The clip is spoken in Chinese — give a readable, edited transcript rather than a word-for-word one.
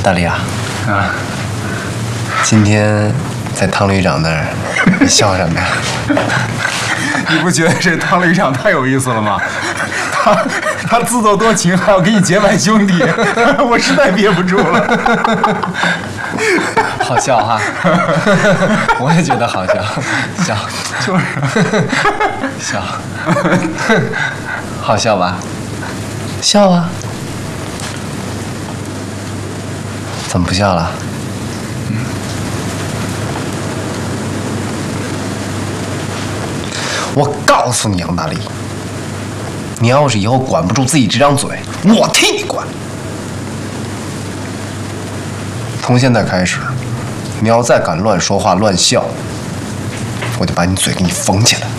大力啊，今天在汤旅长那儿，你笑什么呀？ 你不觉得这汤旅长太有意思了吗？他自作多情，还要给你结拜兄弟，我实在憋不住了。 好笑哈，我也觉得好笑，笑就是笑，好笑吧？笑啊！怎么不笑了？我告诉你，杨大力，你要是以后管不住自己这张嘴，我替你管。从现在开始，你要再敢乱说话、乱笑，我就把你嘴给你缝起来。